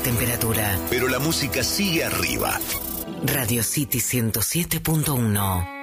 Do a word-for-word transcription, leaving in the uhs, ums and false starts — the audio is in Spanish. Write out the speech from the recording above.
temperatura. Pero la música sigue arriba. Radio City ciento siete punto uno.